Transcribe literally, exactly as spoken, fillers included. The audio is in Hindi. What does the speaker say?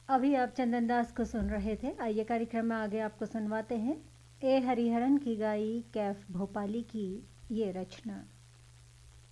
अभी आप चंदन दास को सुन रहे थे। आइए कार्यक्रम में आगे आपको सुनवाते हैं ए हरिहरन की गाई कैफ भोपाली की ये रचना।